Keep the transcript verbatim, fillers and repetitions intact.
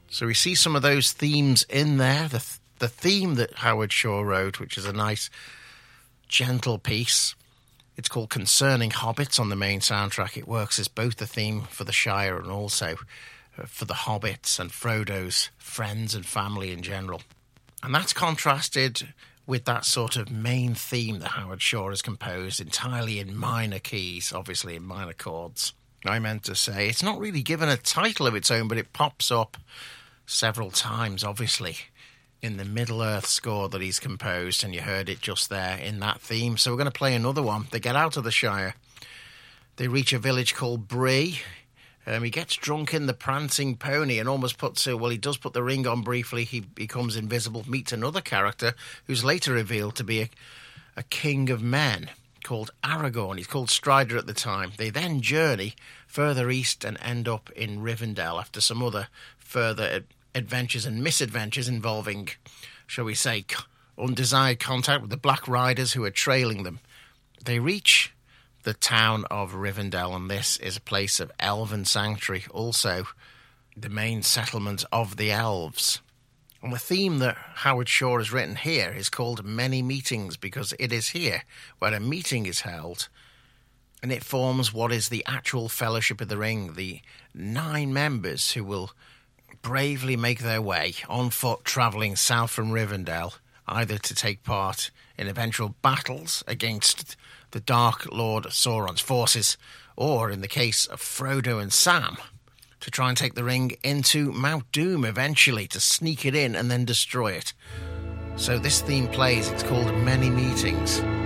So we see some of those themes in there. The, th- the theme that Howard Shore wrote, which is a nice, gentle piece. It's called Concerning Hobbits on the main soundtrack. It works as both the theme for the Shire and also for the Hobbits and Frodo's friends and family in general. And that's contrasted with that sort of main theme that Howard Shore has composed entirely in minor keys, obviously in minor chords. I meant to say, it's not really given a title of its own, but it pops up several times, obviously, in the Middle-earth score that he's composed, and you heard it just there in that theme. So we're going to play another one. They get out of the Shire. They reach a village called Bree. Um, he gets drunk in the prancing pony and almost puts, uh, well, he does put the ring on briefly. He becomes invisible, meets another character who's later revealed to be a, a king of men called Aragorn. He's called Strider at the time. They then journey further east and end up in Rivendell after some other further ad- adventures and misadventures involving, shall we say, undesired contact with the Black Riders who are trailing them. They reach the town of Rivendell, and this is a place of elven sanctuary, also the main settlement of the elves. And the theme that Howard Shore has written here is called Many Meetings, because it is here where a meeting is held, and it forms what is the actual Fellowship of the Ring, the nine members who will bravely make their way on foot travelling south from Rivendell, either to take part in eventual battles against the Dark Lord Sauron's forces, or in the case of Frodo and Sam, to try and take the ring into Mount Doom eventually, to sneak it in and then destroy it. So this theme plays, it's called Many Meetings.